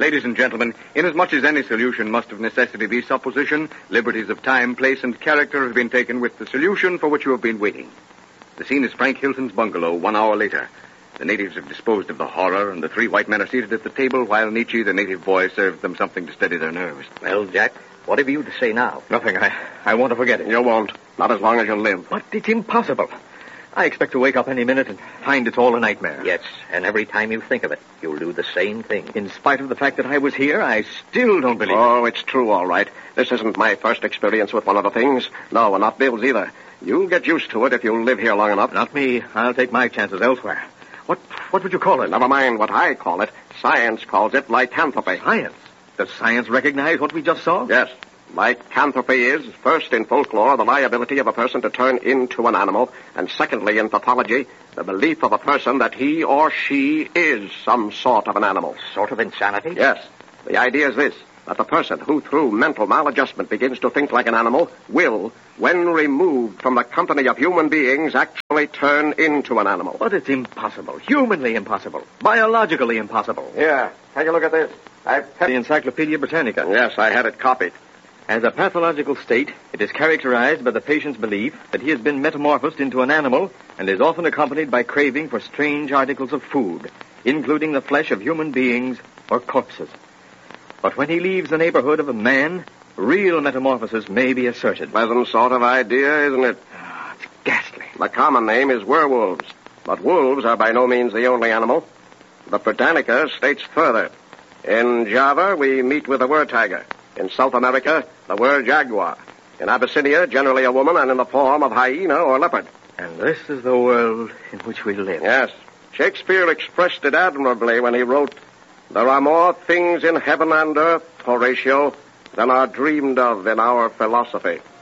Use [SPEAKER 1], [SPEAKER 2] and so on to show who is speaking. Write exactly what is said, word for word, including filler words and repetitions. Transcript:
[SPEAKER 1] Ladies and gentlemen, inasmuch as any solution must of necessity be supposition, liberties of time, place, and character have been taken with the solution for which you have been waiting. The scene is Frank Hilton's bungalow one hour later. The natives have disposed of the horror, and the three white men are seated at the table while Nietzsche, the native boy, serves them something to steady their nerves.
[SPEAKER 2] Well, Jack, what have you to say now?
[SPEAKER 1] Nothing. I, I want to forget it.
[SPEAKER 3] You won't. Not as long as you live.
[SPEAKER 1] But it's impossible. I expect to wake up any minute and find it's all a nightmare.
[SPEAKER 2] Yes, and every time you think of it, you'll do the same thing.
[SPEAKER 1] In spite of the fact that I was here, I still don't believe
[SPEAKER 3] Oh, it. it's true, all right. This isn't my first experience with one of the things. No, and not Bill's either. You'll get used to it if you live here long enough.
[SPEAKER 1] Not me. I'll take my chances elsewhere. What what would you call it?
[SPEAKER 3] Never mind what I call it. Science calls it lycanthropy.
[SPEAKER 1] Science? Does science recognize what we just saw?
[SPEAKER 3] Yes. Lycanthropy is, first in folklore, the liability of a person to turn into an animal, and secondly in pathology, the belief of a person that he or she is some sort of an animal.
[SPEAKER 2] Sort of insanity?
[SPEAKER 3] Yes. The idea is this, that the person who, through mental maladjustment, begins to think like an animal will, when removed from the company of human beings, actually turn into an animal.
[SPEAKER 1] But it's impossible. Humanly impossible. Biologically impossible.
[SPEAKER 3] Yeah. Take a look at this. I've...
[SPEAKER 1] The Encyclopedia Britannica.
[SPEAKER 3] Yes, I had it copied.
[SPEAKER 1] As a pathological state, it is characterized by the patient's belief that he has been metamorphosed into an animal and is often accompanied by craving for strange articles of food, including the flesh of human beings or corpses. But when he leaves the neighborhood of a man, real metamorphosis may be asserted.
[SPEAKER 3] Pleasant sort of idea, isn't it?
[SPEAKER 1] Oh, it's ghastly.
[SPEAKER 3] The common name is werewolves, but wolves are by no means the only animal. The Britannica states further. In Java, we meet with the were-tiger. In South America, the were-jaguar. In Abyssinia, generally a woman and in the form of hyena or leopard.
[SPEAKER 1] And this is the world in which we live.
[SPEAKER 3] Yes. Shakespeare expressed it admirably when he wrote, "There are more things in heaven and earth, Horatio, than are dreamed of in our philosophy."